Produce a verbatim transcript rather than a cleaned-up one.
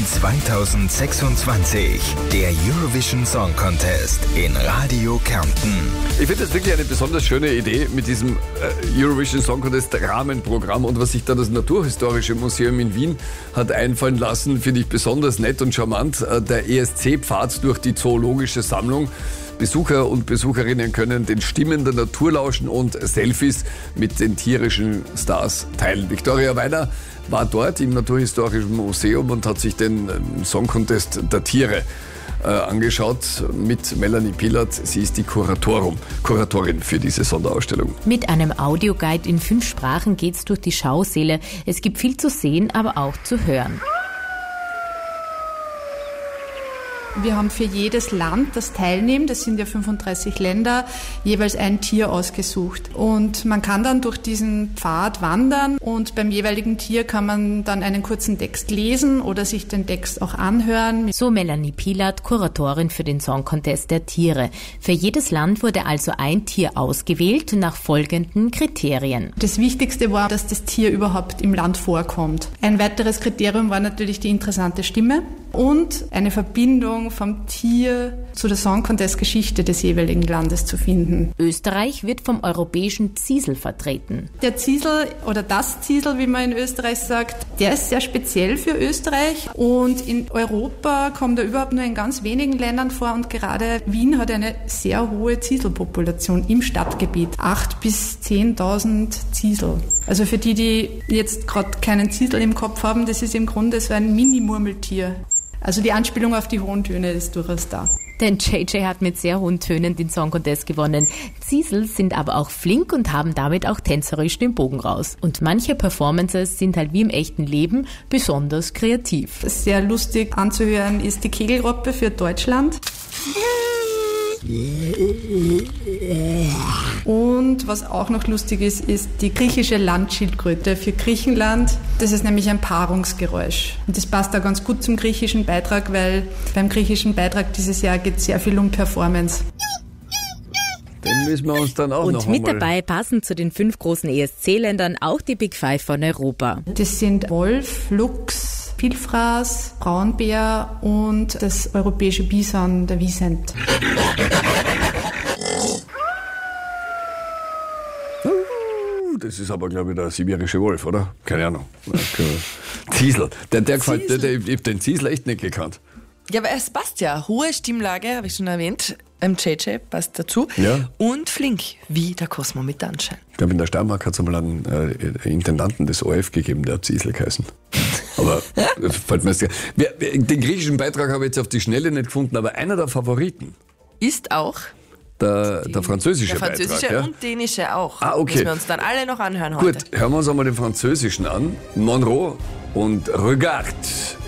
zweitausendsechsundzwanzig. Der Eurovision Song Contest in Radio Kärnten. Ich finde das wirklich eine besonders schöne Idee mit diesem Eurovision Song Contest Rahmenprogramm, und was sich da das Naturhistorische Museum in Wien hat einfallen lassen, finde ich besonders nett und charmant. Der E S C-Pfad durch die Zoologische Sammlung. Besucher und Besucherinnen können den Stimmen der Natur lauschen und Selfies mit den tierischen Stars teilen. Viktoria Weiner war dort im Naturhistorischen Museum und hat sich den Song Contest der Tiere äh, angeschaut mit Melanie Pilat. Sie ist die Kuratorin, Kuratorin für diese Sonderausstellung. Mit einem Audioguide in fünf Sprachen geht's durch die Schausäle. Es gibt viel zu sehen, aber auch zu hören. Wir haben für jedes Land, das teilnimmt, das sind ja fünfunddreißig Länder, jeweils ein Tier ausgesucht. Und man kann dann durch diesen Pfad wandern und beim jeweiligen Tier kann man dann einen kurzen Text lesen oder sich den Text auch anhören. So Melanie Pilat, Kuratorin für den Song Contest der Tiere. Für jedes Land wurde also ein Tier ausgewählt nach folgenden Kriterien. Das Wichtigste war, dass das Tier überhaupt im Land vorkommt. Ein weiteres Kriterium war natürlich die interessante Stimme und eine Verbindung vom Tier zu der Song Contest Geschichte des jeweiligen Landes zu finden. Österreich wird vom europäischen Ziesel vertreten. Der Ziesel oder das Ziesel, wie man in Österreich sagt, der ist sehr speziell für Österreich und in Europa kommt er überhaupt nur in ganz wenigen Ländern vor und gerade Wien hat eine sehr hohe Zieselpopulation im Stadtgebiet. acht bis zehntausend Ziesel. Also für die, die jetzt gerade keinen Ziesel im Kopf haben, das ist im Grunde so ein Mini-Murmeltier. Also die Anspielung auf die hohen Töne ist durchaus da. Denn J J hat mit sehr hohen Tönen den Song Contest gewonnen. Ziesel sind aber auch flink und haben damit auch tänzerisch den Bogen raus. Und manche Performances sind halt wie im echten Leben besonders kreativ. Sehr lustig anzuhören ist die Kegelrobbe für Deutschland. Und was auch noch lustig ist, ist die griechische Landschildkröte für Griechenland. Das ist nämlich ein Paarungsgeräusch. Und das passt da ganz gut zum griechischen Beitrag, weil beim griechischen Beitrag dieses Jahr geht es sehr viel um Performance. Den müssen wir uns dann auch Und noch mit einmal dabei passen zu den fünf großen E S C-Ländern auch die Big Five von Europa. Das sind Wolf, Luchs, Pilfraß, Braunbär und das europäische Bison, der Wiesent. Das ist aber, glaube ich, der sibirische Wolf, oder? Keine Ahnung. Ziesel. Der, der gefällt, der, der, ich habe den Ziesel echt nicht gekannt. Ja, aber es passt ja. Hohe Stimmlage, habe ich schon erwähnt. Ähm, J J passt dazu. Ja. Und flink, wie der Cosmo mit Anschein. Ich glaube, in der Steiermark hat es einmal einen äh, Intendanten des O R F gegeben, der hat Ziesel geheißen. Aber das fällt mir jetzt, den griechischen Beitrag habe ich jetzt auf die Schnelle nicht gefunden, aber einer der Favoriten Ist auch der, der französische, der französische Beitrag. Ja? und dänische auch. Ah, okay. Müssen wir uns dann alle noch anhören heute. Gut, hören wir uns einmal den französischen an. Monroe und Regarde.